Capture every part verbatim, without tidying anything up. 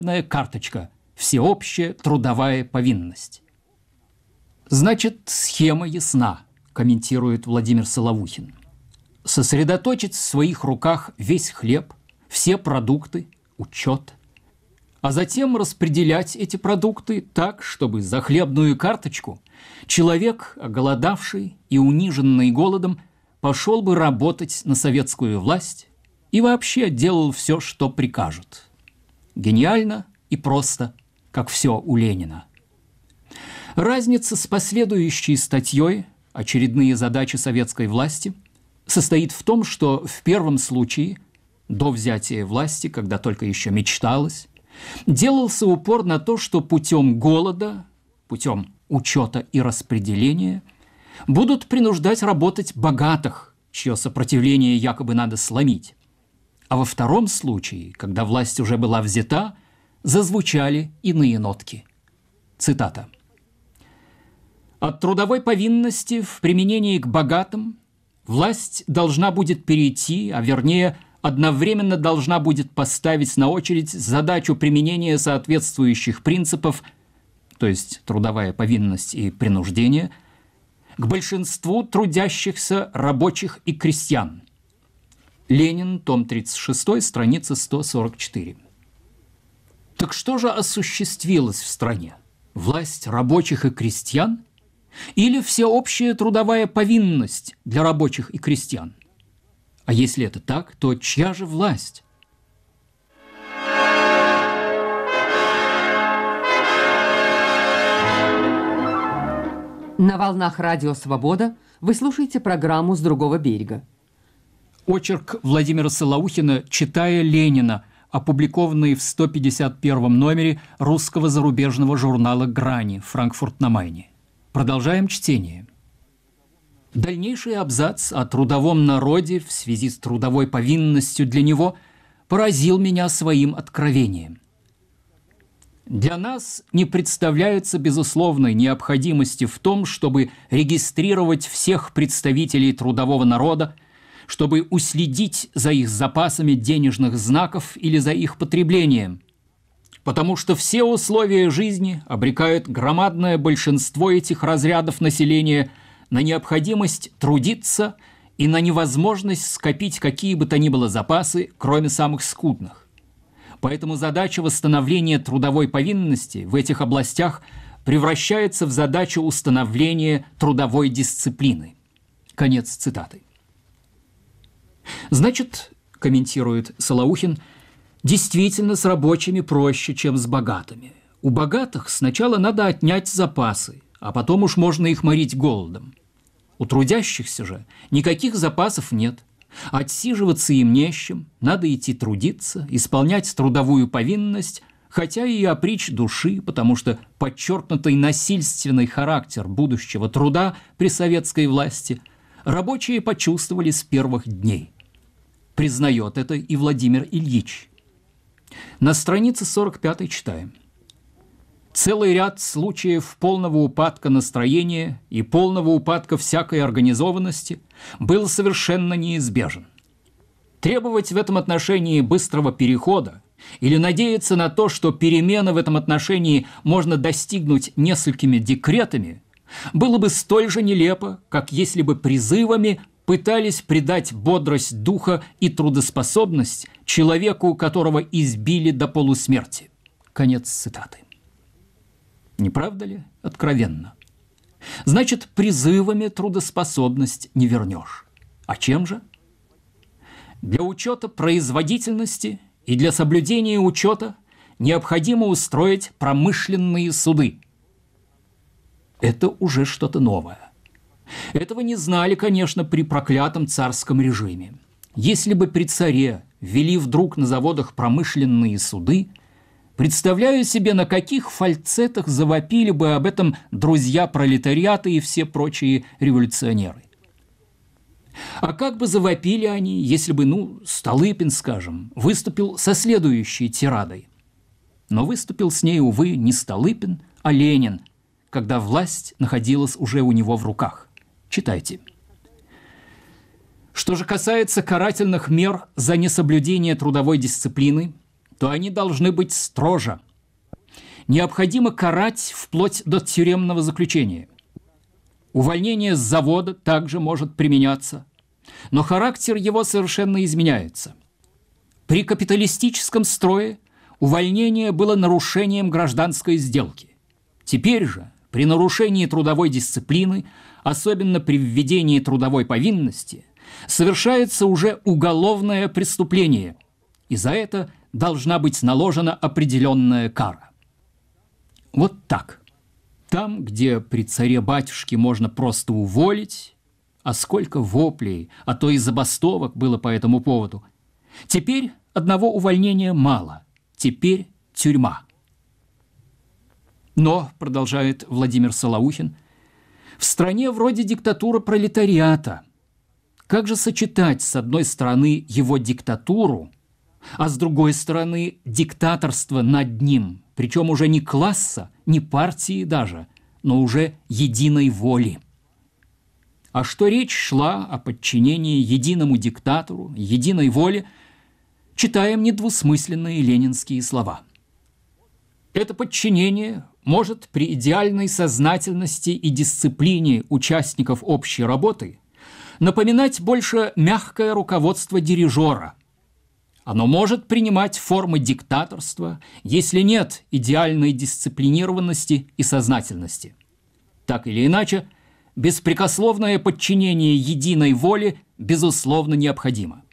карточка – всеобщая трудовая повинность. Значит, схема ясна, комментирует Владимир Соловухин. Сосредоточить в своих руках весь хлеб, все продукты, учет, а затем распределять эти продукты так, чтобы за хлебную карточку человек, оголодавший и униженный голодом, пошел бы работать на советскую власть и вообще делал все, что прикажут. Гениально и просто, как все у Ленина. Разница с последующей статьей «Очередные задачи советской власти» состоит в том, что в первом случае, до взятия власти, когда только еще мечталось, делался упор на то, что путем голода, путем учета и распределения будут принуждать работать богатых, чье сопротивление якобы надо сломить. А во втором случае, когда власть уже была взята, зазвучали иные нотки. Цитата. «От трудовой повинности в применении к богатым власть должна будет перейти, а вернее одновременно должна будет поставить на очередь задачу применения соответствующих принципов, то есть трудовая повинность и принуждение, к большинству трудящихся рабочих и крестьян». Ленин, том тридцать шесть, страница сто сорок четыре. Так что же осуществилось в стране? Власть рабочих и крестьян? Или всеобщая трудовая повинность для рабочих и крестьян? А если это так, то чья же власть? На волнах Радио Свобода вы слушаете программу «С другого берега». Очерк Владимира Солоухина «Читая Ленина», опубликованный в сто пятьдесят первом номере русского зарубежного журнала «Грани», Франкфурт на Майне. Продолжаем чтение. Дальнейший абзац о трудовом народе в связи с трудовой повинностью для него поразил меня своим откровением. Для нас не представляется безусловной необходимости в том, чтобы регистрировать всех представителей трудового народа, чтобы уследить за их запасами денежных знаков или за их потреблением, потому что все условия жизни обрекают громадное большинство этих разрядов населения на необходимость трудиться и на невозможность скопить какие бы то ни было запасы, кроме самых скудных. Поэтому задача восстановления трудовой повинности в этих областях превращается в задачу установления трудовой дисциплины. Конец цитаты. Значит, комментирует Солоухин, действительно с рабочими проще, чем с богатыми. У богатых сначала надо отнять запасы, а потом уж можно их морить голодом. У трудящихся же никаких запасов нет. Отсиживаться им не с чем, надо идти трудиться, исполнять трудовую повинность, хотя и опричь души, потому что подчеркнутый насильственный характер будущего труда при советской власти рабочие почувствовали с первых дней. Признает это и Владимир Ильич. На странице сорок пятой читаем. Целый ряд случаев полного упадка настроения и полного упадка всякой организованности был совершенно неизбежен. Требовать в этом отношении быстрого перехода или надеяться на то, что перемены в этом отношении можно достигнуть несколькими декретами, было бы столь же нелепо, как если бы призывами пытались придать бодрость духа и трудоспособность человеку, которого избили до полусмерти. Конец цитаты. Не правда ли? Откровенно. Значит, призывами трудоспособность не вернешь. А чем же? Для учета производительности и для соблюдения учета необходимо устроить промышленные суды. Это уже что-то новое. Этого не знали, конечно, при проклятом царском режиме. Если бы при царе ввели вдруг на заводах промышленные суды, представляю себе, на каких фальцетах завопили бы об этом друзья пролетариата и все прочие революционеры. А как бы завопили они, если бы, ну, Столыпин, скажем, выступил со следующей тирадой? Но выступил с ней, увы, не Столыпин, а Ленин, когда власть находилась уже у него в руках. Читайте. Что же касается карательных мер за несоблюдение трудовой дисциплины, то они должны быть строже. Необходимо карать вплоть до тюремного заключения. Увольнение с завода также может применяться, но характер его совершенно изменяется. При капиталистическом строе увольнение было нарушением гражданской сделки. Теперь же, при нарушении трудовой дисциплины, особенно при введении трудовой повинности, совершается уже уголовное преступление, и за это должна быть наложена определенная кара. Вот так. Там, где при царе-батюшке можно просто уволить, а сколько воплей, а то и забастовок было по этому поводу, теперь одного увольнения мало, теперь тюрьма. Но, продолжает Владимир Солоухин, в стране вроде диктатура пролетариата. Как же сочетать с одной стороны его диктатуру, а с другой стороны диктаторство над ним, причем уже не класса, не партии даже, но уже единой воли? А что речь шла о подчинении единому диктатору, единой воле, читаем недвусмысленные ленинские слова. Это подчинение может при идеальной сознательности и дисциплине участников общей работы напоминать больше мягкое руководство дирижера. Оно может принимать формы диктаторства, если нет идеальной дисциплинированности и сознательности. Так или иначе, беспрекословное подчинение единой воле безусловно необходимо.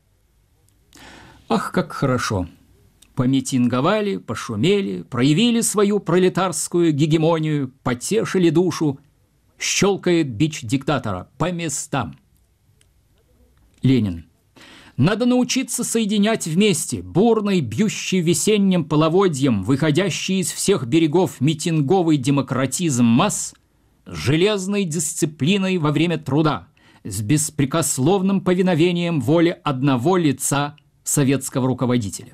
Ах, как хорошо! Помитинговали, пошумели, проявили свою пролетарскую гегемонию, потешили душу, щелкает бич диктатора по местам. Ленин. Надо научиться соединять вместе бурный, бьющий весенним половодьем, выходящий из всех берегов митинговый демократизм масс с железной дисциплиной во время труда, с беспрекословным повиновением воле одного лица советского руководителя.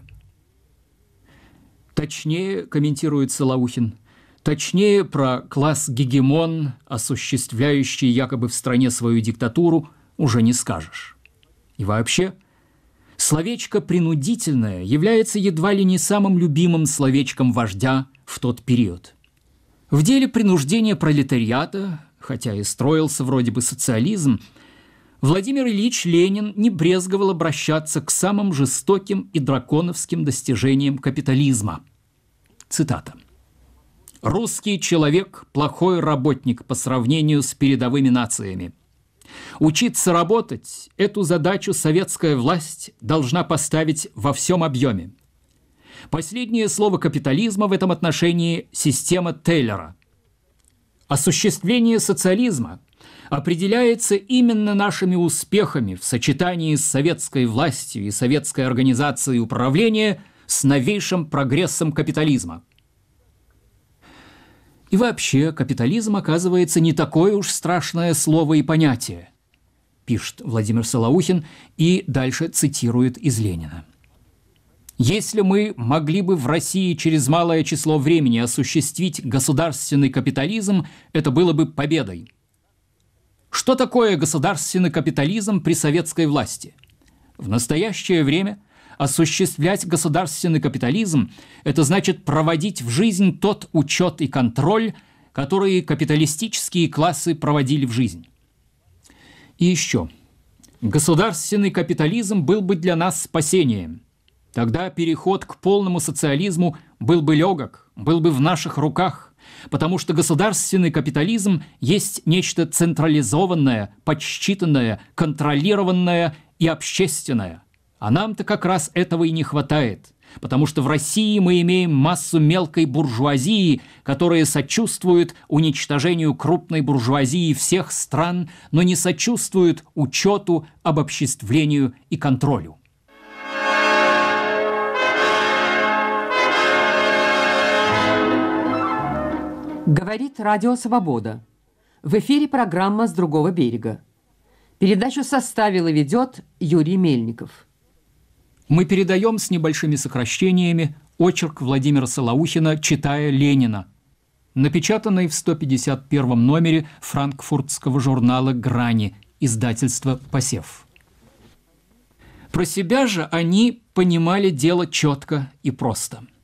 Точнее, комментирует Солоухин, точнее про класс гегемон, осуществляющий якобы в стране свою диктатуру, уже не скажешь. И вообще, словечко «принудительное» является едва ли не самым любимым словечком вождя в тот период. В деле принуждения пролетариата, хотя и строился вроде бы социализм, Владимир Ильич Ленин не брезговал обращаться к самым жестоким и драконовским достижениям капитализма. Цитата. «Русский человек – плохой работник по сравнению с передовыми нациями. Учиться работать – эту задачу советская власть должна поставить во всем объеме. Последнее слово капитализма в этом отношении – система Тейлора. Осуществление социализма определяется именно нашими успехами в сочетании с советской властью и советской организацией управления с новейшим прогрессом капитализма. И вообще, капитализм, оказывается, не такое уж страшное слово и понятие, пишет Владимир Солоухин и дальше цитирует из Ленина. Если мы могли бы в России через малое число времени осуществить государственный капитализм, это было бы победой. Что такое государственный капитализм при советской власти? В настоящее время осуществлять государственный капитализм – это значит проводить в жизнь тот учет и контроль, которые капиталистические классы проводили в жизнь. И еще. Государственный капитализм был бы для нас спасением. Тогда переход к полному социализму был бы легок, был бы в наших руках, потому что государственный капитализм есть нечто централизованное, подсчитанное, контролированное и общественное. А нам-то как раз этого и не хватает, потому что в России мы имеем массу мелкой буржуазии, которая сочувствует уничтожению крупной буржуазии всех стран, но не сочувствует учету, обобществлению и контролю. Говорит Радио Свобода. В эфире программа «С другого берега». Передачу составил и ведет Юрий Мельников. Мы передаем с небольшими сокращениями очерк Владимира Солоухина «Читая Ленина», напечатанный в сто пятьдесят первом номере франкфуртского журнала «Грани», издательство «Посев». Про себя же они понимали дело четко и просто.